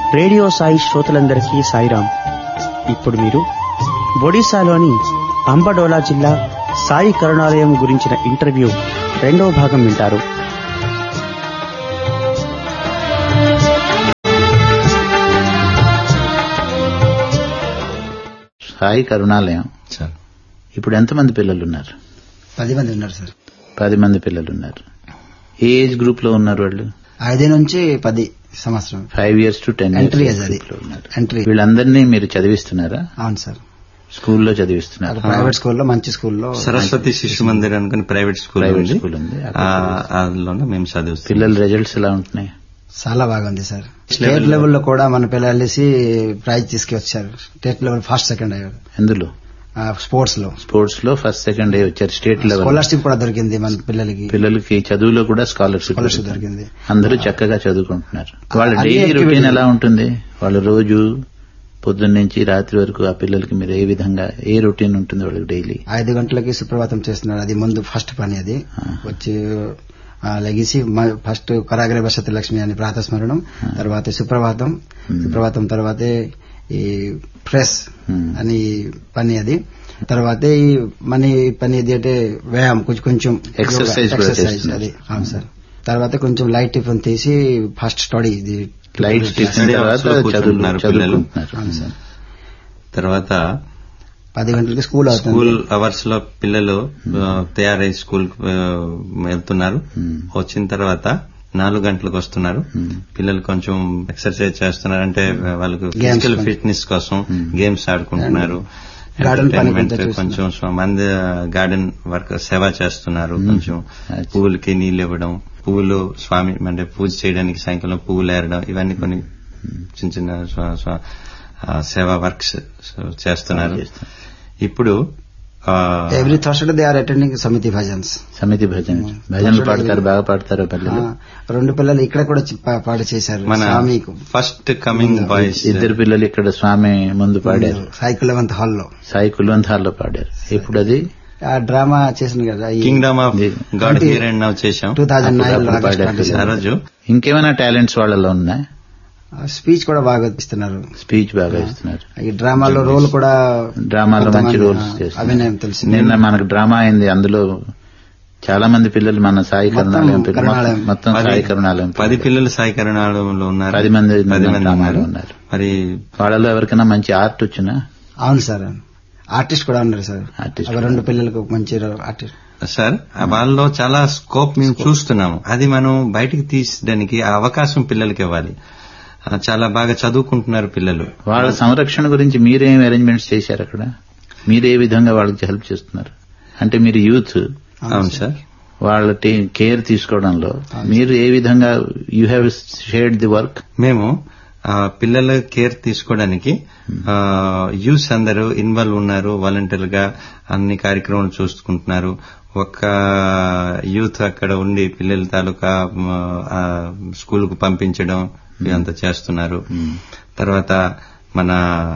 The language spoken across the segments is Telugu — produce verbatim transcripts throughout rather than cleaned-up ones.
రేడియో సాయి శ్రోతలందరికీ సాయిరాం. ఇప్పుడు మీరు ఒడిశాలోని అంబడోలా జిల్లా సాయి కరుణాలయం గురించిన ఇంటర్వ్యూ రెండవ భాగం వింటారు. సాయి కరుణాలయం సార్, ఇప్పుడు ఎంతమంది పిల్లలు ఉన్నారు? పది మంది ఉన్నారు సార్. పది మంది పిల్లలు ఉన్నారు. ఏ ఏజ్ గ్రూప్ లో ఉన్నారు వాళ్ళు? ఐదు నుంచి పది సంవత్సరం. Five years to ten entry years అది ఉన్నారు. ఎంట్రీ. వీళ్ళందరినీ మీరు చదివిస్తున్నారా? అవును సార్, స్కూల్లో చదివిస్తున్నారు. ప్రైవేట్ స్కూల్లో, మంచి స్కూల్లో. సరస్వతి శిశు మందిర్ అనుకుని ప్రైవేట్ స్కూల్ ప్రైవేట్ స్కూల్ ఉంది, అందులోనే మేము చదివిస్తాం. పిల్లల రిజల్ట్స్ ఎలా ఉంటున్నాయి? చాలా బాగుంది సార్. స్టేట్ లెవెల్లో కూడా మన పిల్లలు వెళ్ళేసి ప్రైజ్ తీసుకొచ్చారు. స్టేట్ లెవెల్ ఫస్ట్ సెకండ్ అయ్యారు. ఎందులో? స్పోర్ట్స్ లో. స్పోర్ట్స్ లో ఫస్ట్ సెకండ్ ఏ వచ్చారు. స్టేట్ లెవెల్ స్కాలర్షిప్ కూడా దొరికింది మన పిల్లలకి. పిల్లలకి చదువులో కూడా స్కాలర్షిప్ స్కాలర్షిప్ దొరికింది. అందరూ చక్కగా చదువుకుంటున్నారు. వాళ్ళ డైలీ రొటీన్ ఎలా ఉంటుంది? వాళ్ళ రోజు పొద్దున్న నుంచి రాత్రి వరకు ఆ పిల్లలకి మీరు ఏ విధంగా ఏ రొటీన్ ఉంటుంది వాళ్ళకి? డైలీ ఐదు గంటలకి సుప్రభాతం చేస్తున్నారు. అది ముందు ఫస్ట్ పని. అది వచ్చి లెగిసి ఫస్ట్ కరాగ్రే వసతి లక్ష్మి అని ప్రాతస్మరణం, తర్వాత సుప్రభాతం, సుప్రభాతం తర్వాతే ఈ ప్రెస్ అని పని. అది తర్వాతే ఈ మనీ పని అది అంటే వ్యాయామం, కొంచెం కొంచెం ఎక్సర్సైజ్. అది అవును సార్. తర్వాత కొంచెం లైట్ టిఫిన్ తీసి ఫస్ట్ స్టడీ. ఇది లైట్ టిఫిన్ చదువుతున్నారు. తర్వాత పది గంటలకి స్కూల్ అవుతుంది. స్కూల్ అవర్స్ లో పిల్లలు తయారై స్కూల్ వెళ్తున్నారు. వచ్చిన తర్వాత నాలుగు గంటలకు వస్తున్నారు. పిల్లలు కొంచెం ఎక్సర్సైజ్ చేస్తున్నారు, అంటే వాళ్ళకు ఫిజికల్ ఫిట్నెస్ కోసం గేమ్స్ ఆడుకుంటున్నారు. కొంచెం మంది గార్డెన్ వర్క్ సేవ చేస్తున్నారు. కొంచెం పువ్వులకి నీళ్లు ఇవ్వడం, పువ్వులు స్వామి అంటే పూజ చేయడానికి సాయంకాలం పువ్వులు ఏరడం, ఇవన్నీ కొన్ని చిన్న చిన్న సేవా వర్క్స్ చేస్తున్నారు. ఇప్పుడు every Thursday they are attending సమితి భజన్స్. సమితి భజన భజనలు పాడతారు, బాగా పాడతారు పిల్లలు. రెండు పిల్లలు ఇక్కడ కూడా పాట చేశారు. మన ఫస్ట్ కమింగ్ బాయ్స్ ఇద్దరు పిల్లలు ఇక్కడ స్వామి ముందు పాడారు. సాయి కులవంత్ హాల్లో సాయి కులవంత్ హాల్లో పాడారు. ఇప్పుడు అది డ్రామా చేసింది కదా, Kingdom of God here and now చేశాం. టూ థౌజండ్ నైన్ రోజు. ఇంకేమైనా టాలెంట్స్ వాళ్ళలో ఉన్నాయి? స్పీచ్ కూడా బాగా ఇస్తున్నారు. స్పీచ్ బాగా ఇస్తున్నారు. ఈ డ్రామాలో రోల్ కూడా, డ్రామాలో మంచి రోల్స్ చేస్తున్నారు. అభినయం తెలిసి నిన్న మనకు డ్రామా అయింది. అందులో చాలా మంది పిల్లలు మన సాయి కరుణాలయం మొత్తం సాయి కరుణాలయం పది పిల్లలు సాయి కరుణాలయంలో ఉన్నారు. పది మంది పది మంది ఉన్నారు. మరి వాళ్ళలో ఎవరికైనా మంచి ఆర్ట్ వచ్చినా? అవును సార్, ఆర్టిస్ట్ కూడా ఉన్నారు సార్. ఆర్టిస్ట్ రెండు పిల్లలకు మంచి ఆర్టిస్ట్ సార్. వాళ్ళలో చాలా స్కోప్ మేము చూస్తున్నాము. అది మనం బయటకు తీసడానికి ఆ అవకాశం పిల్లలకి ఇవ్వాలి. చాలా బాగా చదువుకుంటున్నారు పిల్లలు. వాళ్ళ సంరక్షణ గురించి మీరేం అరేంజ్మెంట్స్ చేశారు అక్కడ? మీరే విధంగా వాళ్ళకి హెల్ప్ చేస్తున్నారు? అంటే మీరు యూత్. అవును సార్. వాళ్ళ కేర్ తీసుకోవడంలో మీరు ఏ విధంగా you have shared the work? మేము పిల్లల కేర్ తీసుకోవడానికి యూత్ అందరూ ఇన్వాల్వ్ ఉన్నారు. వాలంటీర్ గా అన్ని కార్యక్రమాలు చూసుకుంటున్నారు. ఒక యూత్ అక్కడ ఉండి పిల్లల తాలూకా స్కూల్ కు పంపించడం ఇదంతా చేస్తున్నారు. తర్వాత మన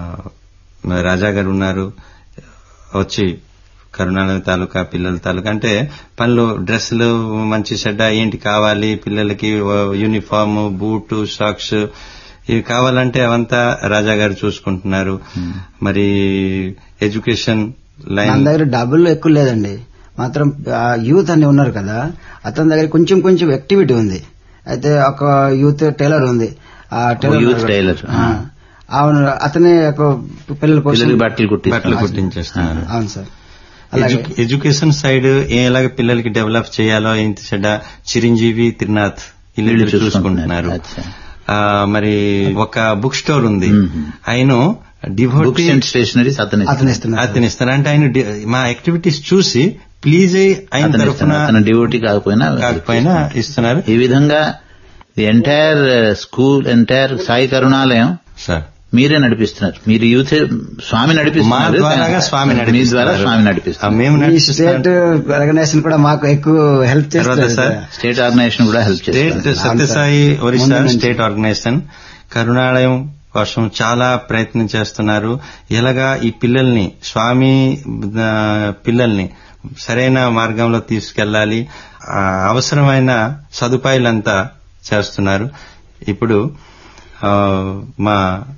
రాజా గారు ఉన్నారు, వచ్చి కరుణాలయం తాలూకా పిల్లల తాలూకా అంటే పనులు, డ్రెస్సులు మంచి చెడ్డ ఏంటి కావాలి పిల్లలకి, యూనిఫామ్, బూటు, సాక్స్ ఇవి కావాలంటే అవంతా రాజా గారు చూసుకుంటున్నారు. మరి ఎడ్యుకేషన్ లైన్ దగ్గర డబ్బులు ఎక్కువ లేదండి, మాత్రం యూత్ అని ఉన్నారు కదా, అతని దగ్గర కొంచెం కొంచెం యాక్టివిటీ ఉంది. అయితే ఒక యూత్ టైలర్ ఉంది. ఆ యూత్ టైలర్ అవును, అతనే పిల్లల కోసం బట్టలు బట్టలు కుట్టించేస్తున్నారు. అవును సార్. ఎడ్యుకేషన్ సైడ్ ఎలాగ పిల్లలకి డెవలప్ చేయాలో ఇంత చెడ్డ చిరంజీవి, త్రినాథ్ ఇల్లు చూసుకుంటున్నారు. మరి ఒక బుక్ స్టోర్ ఉంది, ఆయన డివోటీ స్టేషనరీస్ అతనిస్తారు. అంటే ఆయన మా యాక్టివిటీస్ చూసి ప్లీజ్ అయిన తరఫున డివోటీ కాకపోయినా కాకపోయినా ఇస్తున్నారు. ఈ విధంగా the entire school, entire Sai కరుణాలయం sir మీరే నడిపిస్తున్నారు. మీరు యూత్ స్వామి నడిపిస్తున్నారు, స్వామి మీ ద్వారా స్వామి నడిపిస్తున్నారు. మేము స్టేట్ ఆర్గనైజేషన్ కూడా మాకు ఎక్కువ హెల్ప్ చేస్తారు సార్. స్టేట్ ఆర్గనైజేషన్ కూడా హెల్ప్ చేస్తారు. సత్యసాయి ఒరిస్సా స్టేట్ ఆర్గనైజేషన్ కరుణాలయం కోసం చాలా ప్రయత్నం చేస్తున్నారు. ఎలాగా ఈ పిల్లల్ని, స్వామి పిల్లల్ని సరైన మార్గంలో తీసుకెళ్లాలి, అవసరమైన సదుపాయాలంతా చేస్తున్నారు. ఇప్పుడు మా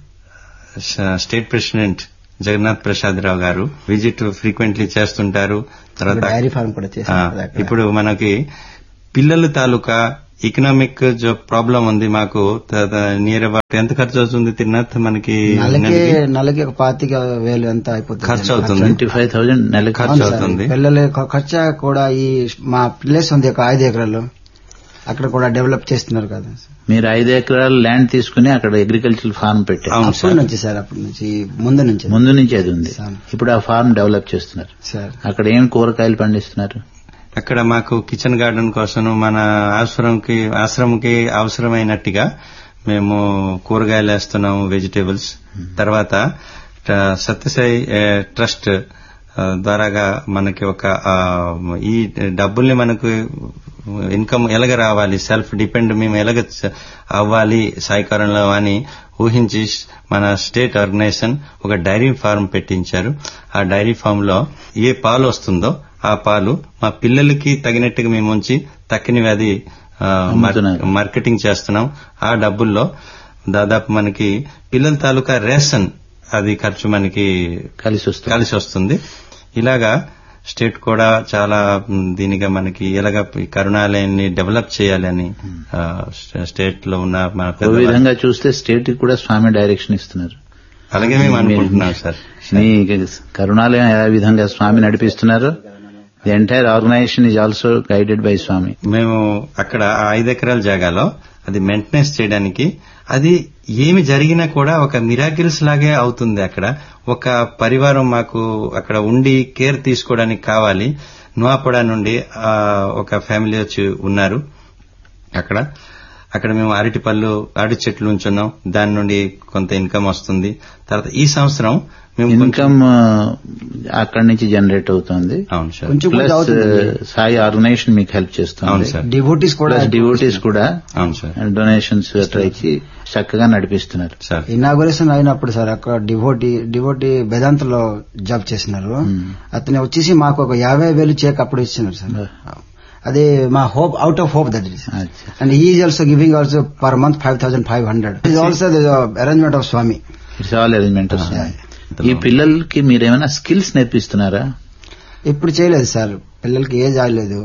స్టేట్ ప్రెసిడెంట్ జగన్నాథ్ ప్రసాద్ రావు గారు విజిట్ ఫ్రీక్వెంట్లీ చేస్తుంటారు. తర్వాత డైరీ ఫార్మ్ కూడా చేస్తారు. ఇప్పుడు మనకి పిల్లల తాలూకా ఎకనామిక్ జో ప్రాబ్లం ఉంది మాకు. నియర్ అబౌట్ ఎంత ఖర్చు అవుతుంది తిరునాథ్ మనకి? నెలకి ఒక పాతిక వేలు ఎంత అయిపోతుంది ఖర్చు అవుతుంది. ట్వంటీ ఫైవ్ థౌసండ్ నెల ఖర్చు అవుతుంది. పిల్లల ఖర్చు కూడా ఈ మా ప్లేస్ ఉంది ఒక ఐదు ఎకరాలు, అక్కడ కూడా డెవలప్ చేస్తున్నారు కదా. మీరు ఐదు ఎకరాలు ల్యాండ్ తీసుకుని అక్కడ అగ్రికల్చర్ ఫార్మ్ పెట్టారు. అప్పటి నుంచి సార్, అప్పటి నుంచి ముందు నుంచి ముందు నుంచి అది ఉంది. ఇప్పుడు ఆ ఫార్మ్ డెవలప్ చేస్తున్నారు సార్. అక్కడ ఏం కూరగాయలు పండిస్తున్నారు? అక్కడ మాకు కిచెన్ గార్డెన్ కోసం మన ఆశ్రమంకి ఆశ్రమంకి అవసరమైనట్టుగా మేము కూరగాయలు వేస్తున్నాము, వెజిటేబుల్స్. తర్వాత సత్యసాయి ట్రస్ట్ ద్వారాగా మనకి ఒక ఈ డబ్బుల్ని మనకు ఇన్కమ్ ఎలాగ రావాలి, సెల్ఫ్ డిపెండ్ మేము ఎలాగ అవ్వాలి సాయికారంలో అని ఊహించి మన స్టేట్ ఆర్గనైజేషన్ ఒక డైరీ ఫార్మ్ పెట్టించారు. ఆ డైరీ ఫామ్ లో ఏ పాలు వస్తుందో ఆ పాలు మా పిల్లలకి తగినట్టుగా మేము ఉంచి తక్కినవి అది మార్కెటింగ్ చేస్తున్నాం. ఆ డబ్బుల్లో దాదాపు మనకి పిల్లల తాలూకా రేషన్ అది ఖర్చు మనకి కలిసి వస్తుంది కలిసి వస్తుంది. ఇలాగా స్టేట్ కూడా చాలా దీనిగా మనకి ఎలాగ కరుణాలయాన్ని డెవలప్ చేయాలని స్టేట్ లో ఉన్న మన విధంగా చూస్తే స్టేట్ కూడా స్వామి డైరెక్షన్ ఇస్తున్నారు. అలాగే మేము అనుకుంటున్నాం సార్. మీ కరుణాలయం ఏ విధంగా స్వామి నడిపిస్తున్నారు? The entire organisation is also guided by స్వామి. మేము అక్కడ ఐదు ఎకరాల జాగాలో అది మెయింటెనెన్స్ చేయడానికి అది ఏమి జరిగినా కూడా ఒక మిరాకిల్స్ లాగే అవుతుంది. అక్కడ ఒక పరివారం మాకు అక్కడ ఉండి కేర్ తీసుకోవడానికి కావాలి. నువాపడా నుండి ఒక ఫ్యామిలీ వచ్చి ఉన్నారు అక్కడ. అక్కడ మేము అరటి పళ్ళు అరటి చెట్లు ఉంచున్నాం, దాని నుండి కొంత ఇన్కమ్ వస్తుంది. తర్వాత ఈ సంవత్సరం మేము ఇన్కమ్ అక్కడి నుంచి జనరేట్ అవుతుంది. అవును సార్. ప్లస్ సాయి ఆర్గనైజేషన్ మీకు హెల్ప్ చేస్తుంది. అవును సార్. డివోటీస్ కూడా డివోటీస్ కూడా అవును సార్ డొనేషన్స్ ఇచ్చి చక్కగా నడిపిస్తున్నారు సార్. ఇనాగరేషన్ అయినప్పుడు సార్ అక్కడ డివోటీ డివోటీ వేదాంతలో జాబ్ చేస్తున్నారు. అతను వచ్చేసి మాకు ఒక యాభై వేలు చెక్ అప్పుడు ఇచ్చినారు సార్. అదే మా hope, out of hope that is. And he is also giving also per month five thousand five hundred is also arrangement of Swamy. It's all arrangement of స్వామి. ఈ పిల్లలకి మీరేమైనా స్కిల్స్ నేర్పిస్తున్నారా? ఇప్పుడు చేయలేదు సార్, పిల్లలకి ఏజ్ ఆగలేదు.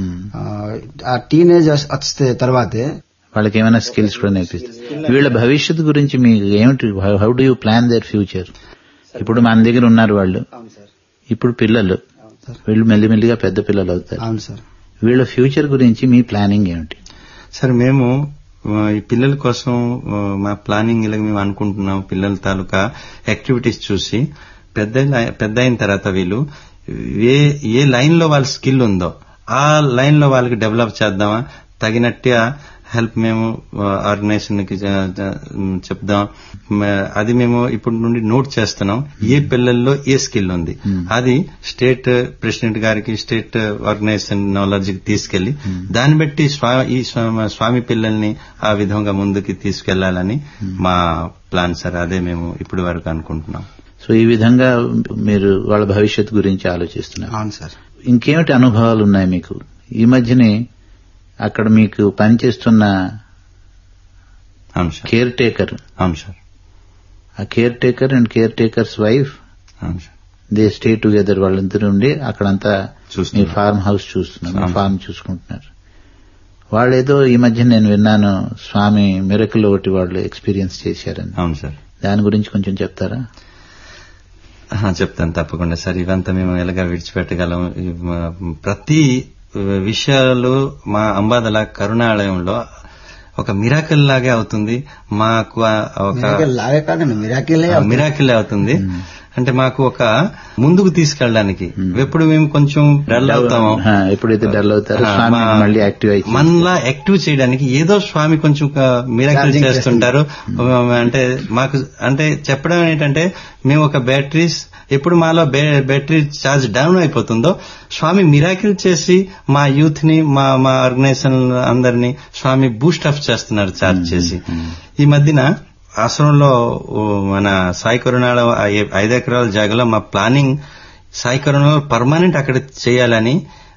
ఆ టీనేజ్ వస్తే తర్వాతే వాళ్ళకి ఏమైనా స్కిల్స్ కూడా నేర్పిస్తారు. వీళ్ళ భవిష్యత్తు గురించి మీకు ఏమిటి, how do you plan their future? ఇప్పుడు మన దగ్గర ఉన్నారు వాళ్ళు, ఇప్పుడు పిల్లలు, వీళ్ళు మెల్లిమెల్లిగా పెద్ద పిల్లలు అవుతారు. అవును సార్. వీళ్ళ ఫ్యూచర్ గురించి మీ ప్లానింగ్ ఏమిటి? సార్ మేము ఈ పిల్లల కోసం మా ప్లానింగ్ ఇలా మేము అనుకుంటున్నాం. పిల్లల తాలూకా యాక్టివిటీస్ చూసి పెద్ద పెద్ద అయిన తర్వాత వీళ్ళు ఏ ఏ లైన్ లో వాళ్ళ స్కిల్ ఉందో ఆ లైన్ లో వాళ్ళకి డెవలప్ చేద్దామా, తగినట్టుగా హెల్ప్ మేము ఆర్గనైజేషన్ కి చెప్దాం. అది మేము ఇప్పటి నుండి నోట్ చేస్తున్నాం. ఏ పిల్లల్లో ఏ స్కిల్ ఉంది అది స్టేట్ ప్రెసిడెంట్ గారికి, స్టేట్ ఆర్గనైజేషన్ నాలెడ్జ్కి తీసుకెళ్లి దాన్ని బట్టి ఈ స్వామి పిల్లల్ని ఆ విధంగా ముందుకి తీసుకెళ్లాలని మా ప్లాన్ సార్. అదే మేము ఇప్పటి వరకు అనుకుంటున్నాం. సో ఈ విధంగా మీరు వాళ్ళ భవిష్యత్తు గురించి ఆలోచిస్తున్నారు. అవును సార్. ఇంకేమిటి అనుభవాలు ఉన్నాయి మీకు? ఈ మధ్యనే అక్కడ మీకు పనిచేస్తున్న కేర్ టేకర్, అవును సార్, ఆ care taker and care takers wife they stay together, వాళ్ళిద్దరు ఉండి అక్కడంతా మీ ఫార్మ్ హౌస్ చూస్తున్నారు, ఫార్మ్ చూసుకుంటున్నారు. వాళ్ళేదో ఈ మధ్య నేను విన్నాను స్వామి మిరకల్ ఒకటి వాళ్ళు ఎక్స్పీరియన్స్ చేశారని. అవును సార్. దాని గురించి కొంచెం చెప్తారా? చెప్తాను తప్పకుండా సార్. ఇవంతా మేము ఎలాగా విడిచిపెట్టగలం? ప్రతి విషయాలు మా అంబాదల కరుణాలయంలో ఒక మిరాకిల్ లాగే అవుతుంది. మాకు ఒక మిరాకిల్ అవుతుంది. అంటే మాకు ఒక ముందుకు తీసుకెళ్ళడానికి ఎప్పుడు మేము కొంచెం డల్ అవుతామో, ఎప్పుడైతే డల్ అవుతారో మళ్ళీ యాక్టివ్ అయ్యి మనలా యాక్టివ్ చేయడానికి ఏదో స్వామి కొంచెం మిరాకిల్ చేస్తుంటారు. అంటే మాకు అంటే చెప్పడం ఏంటంటే మేము ఒక బ్యాటరీస్ ఎప్పుడు మాలో బ్యాటరీ ఛార్జ్ డౌన్ అయిపోతుందో స్వామి మిరాకిల్ చేసి మా యూత్ ని మా మా ఆర్గనైజేషన్ అందరినీ స్వామి బూస్ట్ అప్ చేస్తున్నారు ఛార్జ్ చేసి. ఈ మధ్యన ఆశ్రమంలో మన సాయి కరుణాల ఐదు ఎకరాల జాగాలో మా ప్లానింగ్ సాయి కరుణాలో పర్మనెంట్ అక్కడ చేయాలని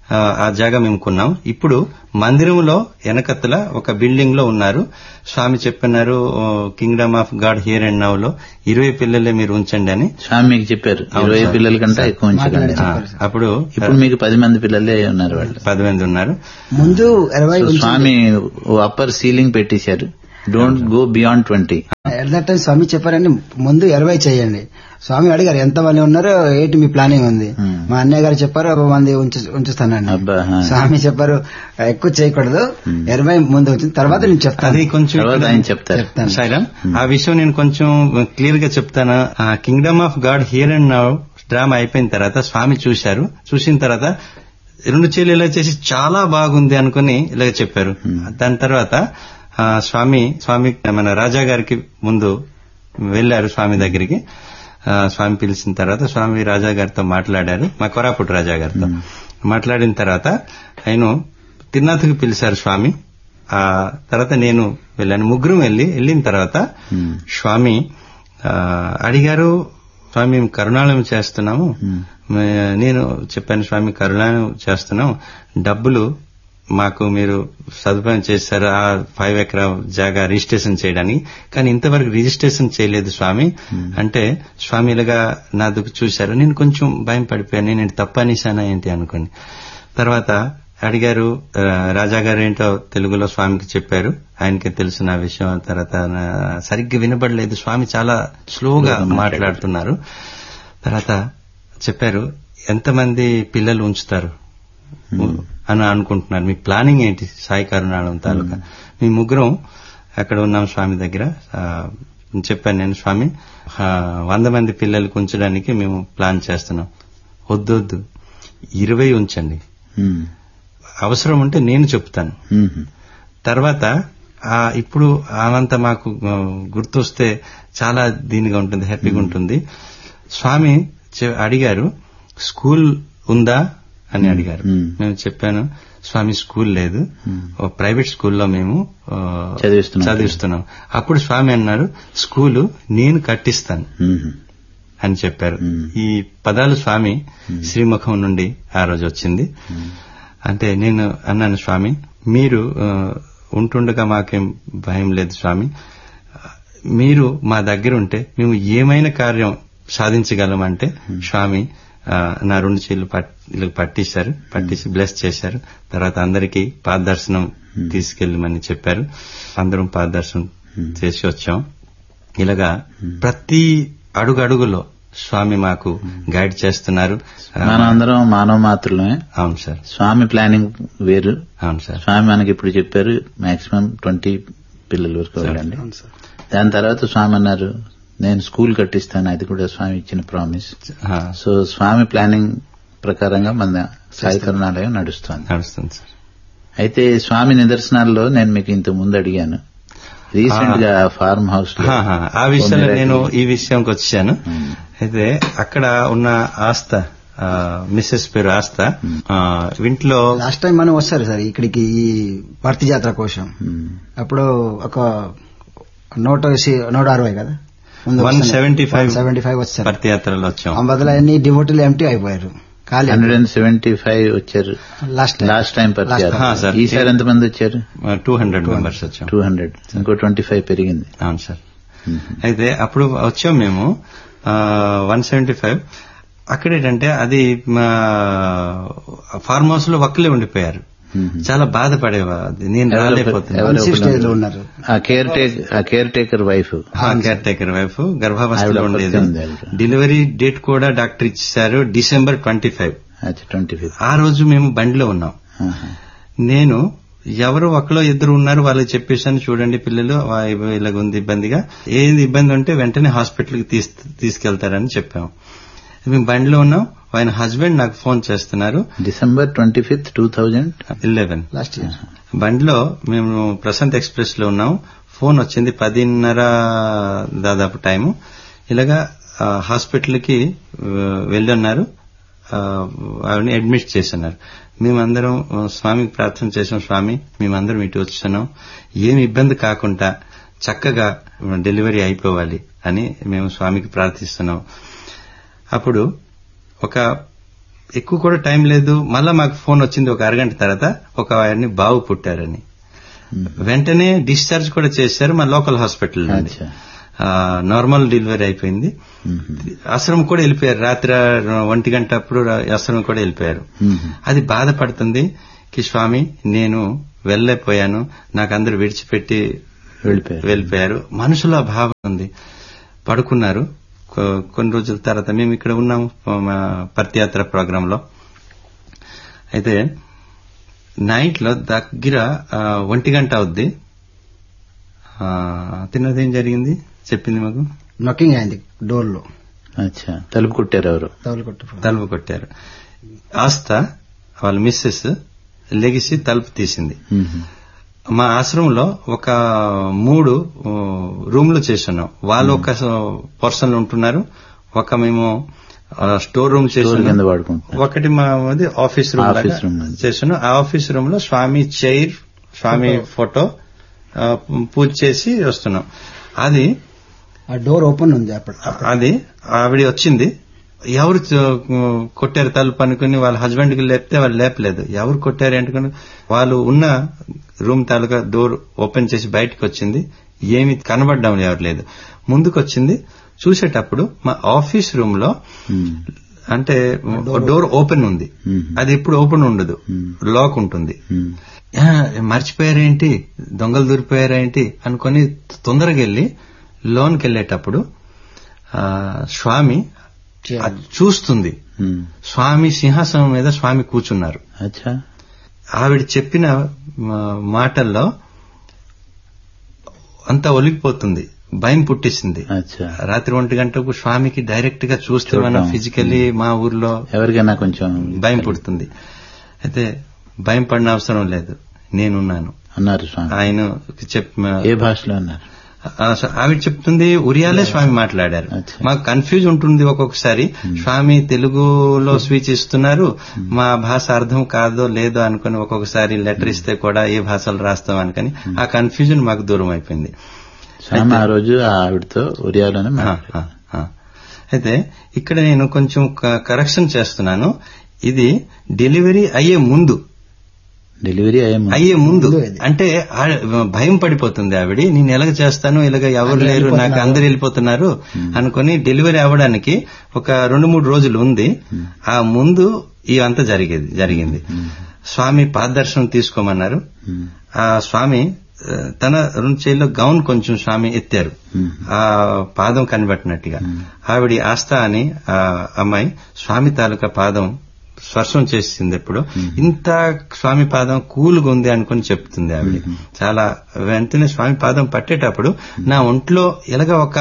ఆ జాగా మేము కొన్నాం. ఇప్పుడు మందిరంలో వెనకత్తల ఒక బిల్డింగ్ లో ఉన్నారు. స్వామి చెప్పినారు Kingdom of God here and now లో ఇరవై పిల్లలే మీరు ఉంచండి అని స్వామి మీకు చెప్పారు. ఇరవై పిల్లల కంటే ఎక్కువ ఉంచండి. అప్పుడు ఇప్పుడు మీకు పది మంది పిల్లలే ఉన్నారు. వాళ్ళు పది మంది ఉన్నారు. ముందు ఇరవై స్వామి అప్పర్ సీలింగ్ పెట్టేశారు. Don't go beyond twenty. At that time స్వామి చెప్పారండి ముందు ఇరవై చేయండి. స్వామి అడిగారు ఎంత మంది ఉన్నారో ఏంటి మీ ప్లానింగ్ ఉంది. మా అన్నయ్య గారు చెప్పారు ఒక మంది ఉంచుస్తానండి. స్వామి చెప్పారు ఎక్కువ చేయకూడదు, ఇరవై ముందు వచ్చిన తర్వాత నేను చెప్తాను. అది కొంచెం ఆయన చెప్తారు. సాయిరామ్ ఆ విషయం నేను కొంచెం క్లియర్ గా చెప్తాను. Kingdom of God here and now drama అయిపోయిన తర్వాత స్వామి చూశారు. చూసిన తర్వాత రెండు చేలు ఇలా చేసి చాలా బాగుంది అనుకుని ఇలాగ చెప్పారు. దాని తర్వాత స్వామి స్వామి మన రాజా గారికి ముందు వెళ్లారు స్వామి దగ్గరికి. స్వామి పిలిచిన తర్వాత స్వామి రాజా గారితో మాట్లాడారు, మా కొరాపుట్ రాజా గారితో మాట్లాడిన తర్వాత ఆయన తిరునాథ్కి పిలిచారు స్వామి. ఆ తర్వాత నేను వెళ్ళాను. ముగ్గురు వెళ్లి వెళ్ళిన తర్వాత స్వామి అడిగారు, స్వామి మేము కరుణాలయం చేస్తున్నాము. నేను చెప్పాను స్వామి కరుణాలయం చేస్తున్నాం, డబ్బులు మాకు మీరు సదుపాయం చేశారు ఆ ఫైవ్ ఎకరా జాగా రిజిస్ట్రేషన్ చేయడానికి, కానీ ఇంతవరకు రిజిస్ట్రేషన్ చేయలేదు స్వామి అంటే స్వామి ఇలాగా నా దుఃఖ చూశారు. నేను కొంచెం భయం పడిపోయాను, నేను తప్పనిసానా ఏంటి అనుకుని. తర్వాత అడిగారు రాజా గారు ఏంటో తెలుగులో స్వామికి చెప్పారు, ఆయనకి తెలిసిన విషయం. తర్వాత సరిగ్గా వినబడలేదు, స్వామి చాలా స్లోగా మాట్లాడుతున్నారు. తర్వాత చెప్పారు ఎంతమంది పిల్లలు ఉంచుతారు అని అనుకుంటున్నారు, మీ ప్లానింగ్ ఏంటి సాయి కరుణాలయం తాలూకా. మీ ముగ్గురం అక్కడ ఉన్నాం స్వామి దగ్గర. చెప్పాను నేను స్వామి వంద మంది పిల్లలకు ఉంచడానికి మేము ప్లాన్ చేస్తున్నాం. వద్దు వద్దు ఇరవై ఉంచండి, అవసరం ఉంటే నేను చెప్తాను. తర్వాత ఇప్పుడు అవంతా మాకు గుర్తొస్తే చాలా దీనిగా ఉంటుంది, హ్యాపీగా ఉంటుంది. స్వామి అడిగారు స్కూల్ ఉందా అని అడిగారు. మేము చెప్పాను స్వామి స్కూల్ లేదు, ప్రైవేట్ స్కూల్లో మేము చదివిస్తున్నాం. అప్పుడు స్వామి అన్నారు స్కూలు నేను కట్టిస్తాను అని చెప్పారు. ఈ పదాలు స్వామి శ్రీముఖం నుండి ఆ రోజు వచ్చింది. అంటే నేను అన్నాను స్వామి మీరు ఉంటుండగా మాకేం భయం లేదు స్వామి, మీరు మా దగ్గర ఉంటే మేము ఏమైనా కార్యం సాధించగలమంటే స్వామి నా రెండు చేతులు పట్టించారు, పట్టించి బ్లెస్ చేశారు. తర్వాత అందరికీ పాదదర్శనం తీసుకెళ్ళమని చెప్పారు. అందరం పాదదర్శనం చేసి వచ్చాం. ఇలాగా ప్రతి అడుగు అడుగులో స్వామి మాకు గైడ్ చేస్తున్నారు. మనం అందరం మానవ మాత్రమే. అవును సార్. స్వామి ప్లానింగ్ వేరు. అవును సార్. స్వామి మనకి ఇప్పుడు చెప్పారు మాక్సిమం ట్వంటీ పిల్లల వరకు వెళ్ళండి. దాని తర్వాత స్వామి అన్నారు నేను స్కూల్ కట్టిస్తాను, అది కూడా స్వామి ఇచ్చిన ప్రామిస్. సో స్వామి ప్లానింగ్ ప్రకారంగా మన సాయి కరుణాలయం నడుస్తుంది నడుస్తుంది సార్. అయితే స్వామి నిదర్శనాల్లో నేను మీకు ఇంత ముందు అడిగాను రీసెంట్ గా ఫార్మ్ హౌస్ లో ఆ విషయంలో నేను ఈ విషయంకి వచ్చాను. అయితే అక్కడ ఉన్న ఆస్థ మిస్సెస్ పేరు ఆస్థ ఇంట్లో లాస్ట్ టైం మనం వస్తారు సార్ ఇక్కడికి ఈ భర్తీ జాతర కోసం. అప్పుడు ఒక నూట నూట అరవై కదా one seventy five seventy five వచ్చారు భర్తీ యాత్రలో వచ్చాం. ఆ బదులు అన్ని డివోటీలు ఎంటీ అయిపోయారు, ఖాళీ. హండ్రెడ్ అండ్ సెవెంటీ ఫైవ్ వచ్చారు లాస్ట్ లాస్ట్ టైం భర్తీ యాత్ర. ఈసారి ఎంతమంది వచ్చారు? టూ హండ్రెడ్ మెంబర్స్ వచ్చాం. టూ హండ్రెడ్ ఇంకో ట్వంటీ ఫైవ్ పెరిగింది. అవును సార్. అయితే అప్పుడు వచ్చాం మేము వన్ సెవెంటీ ఫైవ్. అక్కడేంటంటే అది ఫార్మ్ హౌస్ లో ఒక్కలే ఉండిపోయారు, చాలా బాధపడేవారు. నేను రాలేకపోతున్నాను. Care taker wife care taker wife గర్భావస్థలో ఉండేది. డెలివరీ డేట్ కూడా డాక్టర్ ఇచ్చారు December twenty five. Twenty five ఆ రోజు మేము బండిలో ఉన్నాం. నేను ఎవరు ఒకలో ఇద్దరు ఉన్నారు వాళ్ళకి చెప్పేశాను చూడండి పిల్లలు ఇలాగ ఉంది ఇబ్బందిగా, ఏది ఇబ్బంది ఉంటే వెంటనే హాస్పిటల్కి తీసుకెళ్తారని చెప్పాము. మేము బండిలో ఉన్నాం. ఆయన హస్బెండ్ నాకు ఫోన్ చేస్తున్నారు. December twenty fifth two thousand eleven last year. బండిలో మేము ప్రశాంత్ ఎక్స్ప్రెస్ లో ఉన్నాం. ఫోన్ వచ్చింది పదిన్నర దాదాపు టైము. ఇలాగా హాస్పిటల్ కి వెళ్ళున్నారు, ఆవిడని అడ్మిట్ చేస్తున్నారు. మేమందరం స్వామికి ప్రార్థన చేసాం, స్వామి మేమందరం ఇటు వచ్చున్నాం, ఏమి ఇబ్బంది కాకుండా చక్కగా డెలివరీ అయిపోవాలి అని మేము స్వామికి ప్రార్థిస్తున్నాం. అప్పుడు ఒక ఎక్కువ కూడా టైం లేదు. మళ్ళా మాకు ఫోన్ వచ్చింది ఒక అరగంట తర్వాత, ఒక ఆయన్ని బావు పుట్టారని. వెంటనే డిశ్చార్జ్ కూడా చేశారు మా లోకల్ హాస్పిటల్ నుండి. నార్మల్ డెలివరీ అయిపోయింది. ఆశ్రమం కూడా వెళ్ళిపోయారు. రాత్రి ఒంటి గంట అప్పుడు ఆశ్రమం కూడా వెళ్ళిపోయారు. అది బాధపడుతుంది కి స్వామి నేను వెళ్ళలేకపోయాను, నాకు అందరూ విడిచిపెట్టి వెళ్ళిపోయారు. మనసులో ఆ భావం ఉంది. పడుకున్నారు. కొన్ని రోజుల తర్వాత మేము ఇక్కడ ఉన్నాము పర్తియాత్ర ప్రోగ్రామ్ లో. అయితే నైట్ లో దగ్గర ఒంటి గంట అవుద్ది. తిన్నది ఏం జరిగింది చెప్పింది మాకు. నాకింగ్ అయింది డోర్ లో. అచ్చా, తలుపు కొట్టారు ఎవరు? తలుపు కొట్టారు. ఆస్త వాళ్ళ మిస్సెస్ లెగిసి తలుపు తీసింది. మా ఆశ్రమంలో ఒక మూడు రూమ్లు చేస్తున్నాం. వాళ్ళు ఒక పర్సన్లు ఉంటున్నారు, ఒక మేము స్టోర్ రూమ్ చేస్తున్నాం, ఒకటి మా ఆఫీస్ రూమ్ చేస్తున్నాం. ఆ ఆఫీస్ రూమ్ లో స్వామి చైర్, స్వామి ఫోటో పూజ చేసి వస్తున్నాం. అది డోర్ ఓపెన్ ఉంది. అది ఆవిడ వచ్చింది. ఎవరు కొట్టారు తలుపు అనుకుని వాళ్ళ హస్బెండ్ కి లేపితే వాళ్ళు లేపలేదు. ఎవరు కొట్టారు అనుకుని వాళ్ళు ఉన్న రూమ్ తాలూకా డోర్ ఓపెన్ చేసి బయటకు వచ్చింది. ఏమి కనబడ్డం ఎవరు లేదు. ముందుకు వచ్చింది. చూసేటప్పుడు మా ఆఫీస్ రూమ్ లో అంటే డోర్ ఓపెన్ ఉంది. అది ఎప్పుడు ఓపెన్ ఉండదు, లాక్ ఉంటుంది. మర్చిపోయారేంటి, దొంగలు దూరిపోయారేంటి అనుకుని తొందరగా వెళ్లి లోన్కి వెళ్లేటప్పుడు స్వామి చూస్తుంది. స్వామి సింహాసనం మీద స్వామి కూర్చున్నారు. ఆవిడ చెప్పిన మాటల్లో అంతా ఒలిగిపోతుంది, భయం పుట్టిస్తుంది. రాత్రి ఒంటి గంటకు స్వామికి డైరెక్ట్ గా చూస్తే మనం ఫిజికల్లీ మా ఊర్లో ఎవరికైనా కొంచెం భయం పుడుతుంది. అయితే భయం పడిన అవసరం లేదు, నేనున్నాను అన్నారు ఆయన. చెప్ ఏ భాషలో అన్నారు? ఆవిడ చెప్తుంది ఉరియాలే స్వామి మాట్లాడారు. మాకు కన్ఫ్యూజ్ ఉంటుంది ఒక్కొక్కసారి. స్వామి తెలుగులో స్పీచ్ ఇస్తున్నారు, మా భాష అర్థం కాదో లేదో అనుకుని ఒక్కొక్కసారి లెటర్ ఇస్తే కూడా ఏ భాషలు రాస్తాం అనుకుని ఆ కన్ఫ్యూజన్ మాకు దూరం అయిపోయింది. ఆ రోజు ఆవిడతో ఉరియాలోనే. అయితే ఇక్కడ నేను కొంచెం కరెక్షన్ చేస్తున్నాను. ఇది డెలివరీ అయ్యే ముందు డెలివరీ అయ్యే ముందు అంటే భయం పడిపోతుంది ఆవిడ. నేను ఎలాగ చేస్తాను, ఇలాగ ఎవరు లేరు, నాకు అందరు వెళ్ళిపోతున్నారు అనుకుని డెలివరీ అవ్వడానికి ఒక రెండు మూడు రోజులు ఉంది. ఆ ముందు ఇవంతా జరిగేది జరిగింది స్వామి పాదదర్శనం తీసుకోమన్నారు. ఆ స్వామి తన రెండు చేతిలో గౌన్ కొంచెం స్వామి ఎత్తారు, ఆ పాదం కనిపెట్టినట్టుగా. ఆవిడ ఆస్థా అని ఆ అమ్మాయి స్వామి తాలూకా పాదం స్పర్శం చేసింది. ఎప్పుడు ఇంత స్వామి పాదం కూలుగా ఉంది అనుకుని చెప్తుంది ఆవిడ. చాలా వెంటనే స్వామి పాదం పట్టేటప్పుడు నా ఒంట్లో ఎలాగ ఒక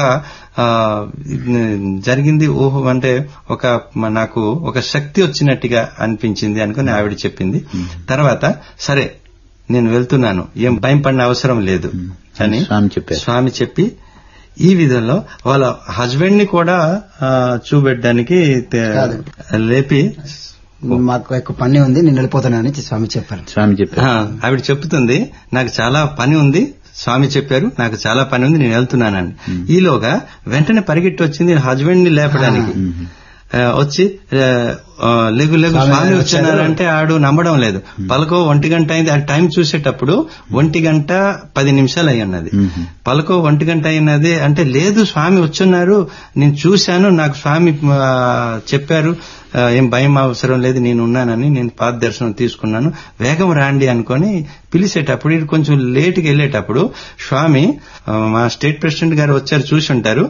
జరిగింది ఊహ, అంటే ఒక నాకు ఒక శక్తి వచ్చినట్టుగా అనిపించింది అనుకుని ఆవిడ చెప్పింది. తర్వాత సరే నేను వెళ్తున్నాను, ఏం భయం పడిన అవసరం లేదు అని స్వామి చెప్పి ఈ విధంలో వాళ్ళ హస్బెండ్ ని కూడా చూపెట్టడానికి లేపి మాకు ఎక్కువ పని ఉంది నేను వెళ్ళిపోతానని స్వామి చెప్పారు. స్వామి చెప్పారు. ఆవిడ చెప్తుంది నాకు చాలా పని ఉంది, స్వామి చెప్పారు నాకు చాలా పని ఉంది నేను వెళ్తున్నానని. ఈలోగా వెంటనే పరిగెట్టి వచ్చింది హస్బెండ్ ని లేపడానికి. వచ్చి లెగు లెగు స్వామి వచ్చినారంటే ఆడు నమ్మడం లేదు. పలకో ఒంటి గంట అయింది. ఆ టైం చూసేటప్పుడు ఒంటి గంట పది నిమిషాలు అయి ఉన్నది. పలకో ఒంటి గంట అయినది అంటే లేదు స్వామి వచ్చున్నారు, నేను చూశాను, నాకు స్వామి చెప్పారు, ఏం భయం అవసరం లేదు నేను ఉన్నానని నేను పాద దర్శనం తీసుకున్నాను, వేగం రాండి అనుకుని పిలిచేటప్పుడు ఇది కొంచెం లేటుగా వెళ్ళేటప్పుడు స్వామి మా స్టేట్ ప్రెసిడెంట్ గారు వచ్చారు, చూసి ఉంటారు.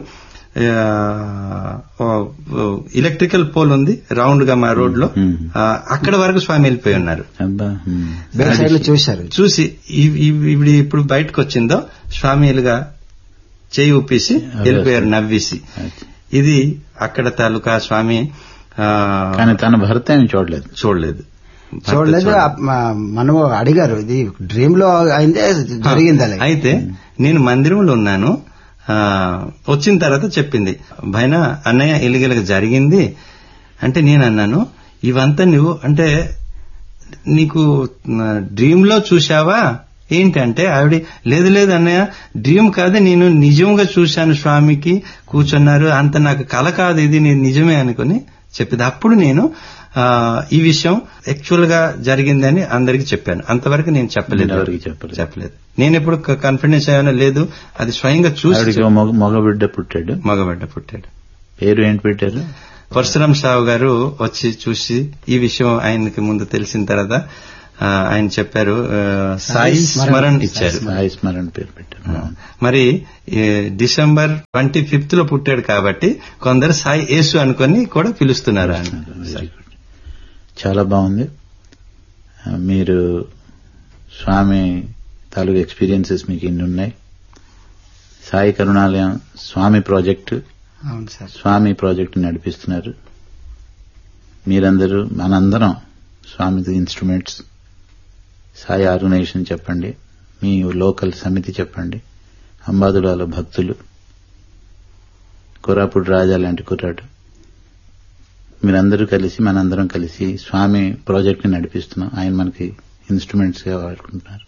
ఎలక్ట్రికల్ పోల్ ఉంది రౌండ్ గా మా రోడ్ లో, అక్కడ వరకు స్వామి వెళ్ళిపోయి ఉన్నారు. చూశారు. చూసి ఇవి ఇప్పుడు బయటకు వచ్చిందో స్వామి ఇలాగా చేయి ఊపేసి వెళ్ళిపోయారు నవ్వేసి. ఇది అక్కడ తాలూకా స్వామి. కానీ తన భర్త చూడలేదు చూడలేదు చూడలేదు మనం అడిగారు ఇది డ్రీమ్ లో అయిందే జరిగింది. అయితే నేను మందిరంలో ఉన్నాను, వచ్చిన తర్వాత చెప్పింది భైనా అన్నయ్య ఇలిగిలగా జరిగింది అంటే నేను అన్నాను ఇవంతా నువ్వు అంటే నీకు డ్రీమ్ లో చూశావా ఏంటంటే ఆవిడ లేదు లేదు అన్నయ్య డ్రీమ్ కాదు నేను నిజంగా చూశాను, స్వామికి కూర్చున్నారు, అంత నాకు కల కాదు, ఇది నేను నిజమే అనుకుని చెప్పింది. అప్పుడు నేను ఈ విషయం యాక్చువల్ గా జరిగిందని అందరికి చెప్పాను. అంతవరకు నేను చెప్పలేదు, ఎవరికి చెప్పలేదు చెప్పలేదు నేను ఎప్పుడు కాన్ఫిడెన్స్ అయ్యానో లేదు, అది స్వయంగా చూసి. మగబిడ్డ పుట్టాడు మగబిడ్డ పుట్టాడు. పేరు ఏంటి పెట్టారు? పరశురామ్ సావు గారు వచ్చి చూసి ఈ విషయం ఆయనకి ముందు తెలిసిన తర్వాత ఆయన చెప్పారు, సాయి స్మరణ్ ఇచ్చారు. సాయి స్మరణ్ పేరు పెట్టారు. మరి డిసెంబర్ ట్వంటీ ఫిఫ్త్ లో పుట్టాడు కాబట్టి కొందరు సాయి యేసు అనుకొని కూడా పిలుస్తున్నారు ఆయన. చాలా బాగుంది. మీరు స్వామి తాలూకు ఎక్స్పీరియన్సెస్ మీకు ఇన్ని ఉన్నాయి. సాయి కరుణాలయం స్వామి ప్రాజెక్టు, స్వామి ప్రాజెక్టు నడిపిస్తున్నారు. మీరందరూ మనందరం స్వామి ఇన్స్ట్రుమెంట్స్. సాయి ఆర్గనైజేషన్ చెప్పండి, మీ లోకల్ సమితి చెప్పండి, అంబాదులాల భక్తులు, కోరాపుడు రాజా లాంటి కుర్రాడు, మీరందరూ కలిసి మనందరం కలిసి స్వామి ప్రాజెక్ట్ ని నడిపిస్తున్నాం. ఆయన మనకి ఇన్స్ట్రుమెంట్స్ గా వాడుకుంటున్నారు.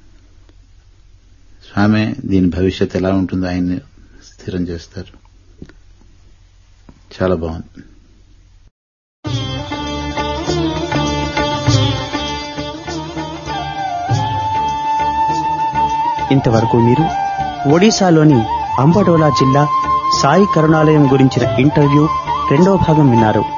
స్వామి దీని భవిష్యత్ ఎలా ఉంటుందో ఆయన్ని స్థిరం చేస్తారు. చాలా బాగుంది. ఇంతవరకు మీరు ఒడిశాలోని అంబడోలా జిల్లా సాయి కరుణాలయం గురించిన ఇంటర్వ్యూ రెండో భాగం విన్నారు.